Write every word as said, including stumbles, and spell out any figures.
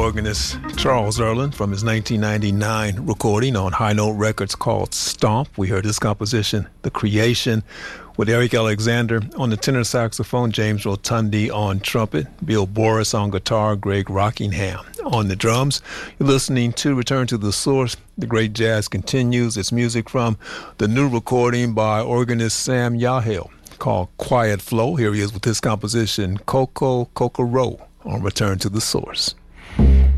organist Charles Earland from his nineteen ninety-nine recording on High Note Records called Stomp. We heard his composition, The Creation, with Eric Alexander on the tenor saxophone, James Rotundi on trumpet, Bill Boris on guitar, Greg Rockingham on the drums. You're listening to Return to the Source. The great jazz continues. It's music from the new recording by organist Sam Yahiel called Quiet Flow. Here he is with his composition, Coco Kokoro, on Return to the Source.